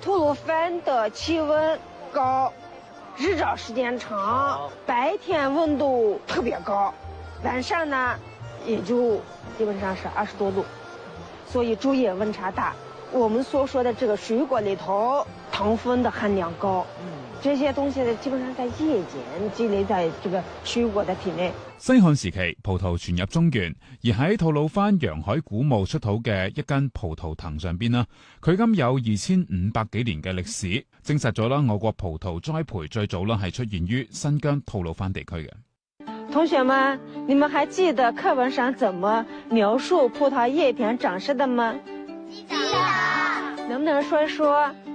吐鲁番的气温高，日照时间长，白天温度特别高，晚上呢也就基本上是20多度，所以昼夜温差大。我们所说的这个水果里头糖分的含量高，这些东西呢基本上在夜间积累在这个水果的体内。 西漢時期，葡萄傳入中原，而喺吐魯番洋海古墓出土嘅一根葡萄藤上邊啦，距今有2500幾年嘅歷史，證實咗啦我國葡萄栽培最早啦係出現於新疆吐魯番地區嘅。 同學們，你們還記得課文上怎麼描述葡萄葉片長勢的嗎？記得。能不能說一說